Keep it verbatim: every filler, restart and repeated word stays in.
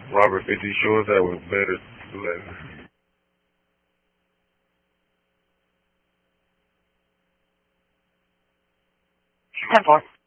Robert fifty shows that was better. ten four.